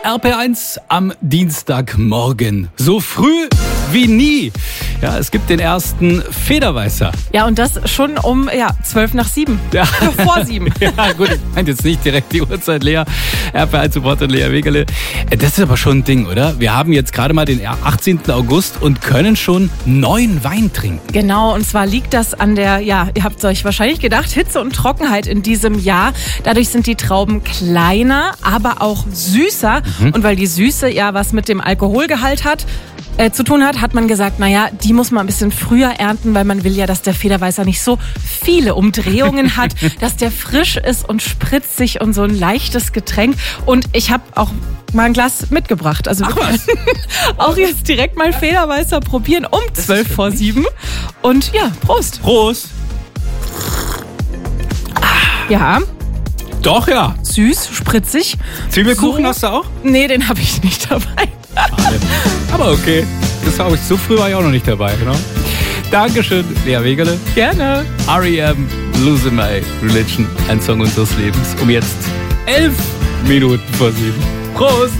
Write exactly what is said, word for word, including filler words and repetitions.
R P eins am Dienstagmorgen. So früh wie nie. Ja, es gibt den ersten Federweißer. Ja, und das schon um ja, zwölf nach sieben. Ja. Vor sieben. Ja, gut, ich meine jetzt nicht direkt die Uhrzeit, Lea. R P eins-Supporter Lea Wegele. Das ist aber schon ein Ding, oder? Wir haben jetzt gerade mal den achtzehnten August und können schon neuen Wein trinken. Genau, und zwar liegt das an der, ja, ihr habt euch wahrscheinlich gedacht, Hitze und Trockenheit in diesem Jahr. Dadurch sind die Trauben kleiner, aber auch süßer. Mhm. Und weil die Süße ja was mit dem Alkoholgehalt hat, Äh, zu tun hat, hat man gesagt, naja, die muss man ein bisschen früher ernten, weil man will ja, dass der Federweißer nicht so viele Umdrehungen hat, dass der frisch ist und spritzig und so ein leichtes Getränk. Und ich habe auch mal ein Glas mitgebracht. Also wir können auch jetzt direkt mal Federweißer probieren um zwölf vor sieben. Und ja, Prost. Prost. Ja. Doch, ja. Süß, spritzig. Zwiebelkuchen so, hast du auch? Nee, den habe ich nicht dabei. Schade. Aber okay. Das habe ich so früh war ich auch noch nicht dabei, genau. Dankeschön, Lea Wegele. Gerne. R E M, Losing My Religion, ein Song unseres Lebens. Um jetzt elf Minuten vor sieben. Prost!